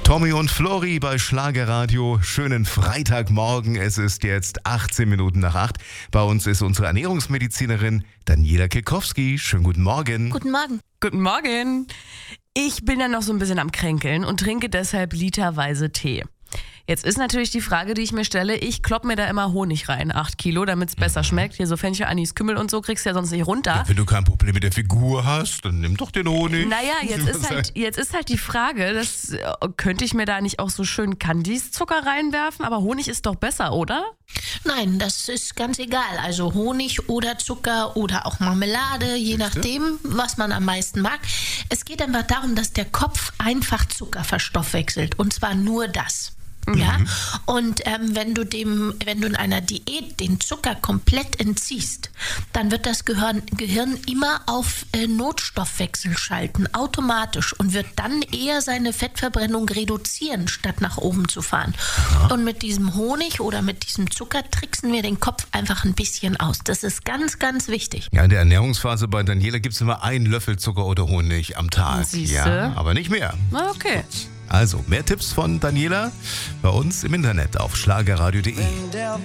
Tommy und Flori bei Schlagerradio. Schönen Freitagmorgen. Es ist jetzt 18 Minuten nach 8. Bei uns ist unsere Ernährungsmedizinerin Daniela Kekowski. Schönen guten Morgen. Guten Morgen. Guten Morgen. Ich bin ja noch so ein bisschen am Kränkeln und trinke deshalb literweise Tee. Jetzt ist natürlich die Frage, die ich mir stelle, ich klopp mir da immer Honig rein, 8 Kilo, damit es besser schmeckt. Hier so Fenchel, Anis, Kümmel und so kriegst du ja sonst nicht runter. Ja, wenn du kein Problem mit der Figur hast, dann nimm doch den Honig. Naja, jetzt ist halt die Frage, könnte ich mir da nicht auch so schön Kandiszucker reinwerfen? Aber Honig ist doch besser, oder? Nein, das ist ganz egal. Also Honig oder Zucker oder auch Marmelade, je nachdem, was man am meisten mag. Es geht einfach darum, dass der Kopf einfach Zucker verstoffwechselt. Und zwar nur das. Ja, und wenn du in einer Diät den Zucker komplett entziehst, dann wird das Gehirn immer auf Notstoffwechsel schalten, automatisch, und wird dann eher seine Fettverbrennung reduzieren, statt nach oben zu fahren. Aha. Und mit diesem Honig oder mit diesem Zucker tricksen wir den Kopf einfach ein bisschen aus. Das ist ganz, ganz wichtig. Ja, in der Ernährungsphase bei Daniela gibt es immer einen Löffel Zucker oder Honig am Tag. Siehste? Ja, aber nicht mehr. Okay. Also, mehr Tipps von Daniela bei uns im Internet auf schlagerradio.de.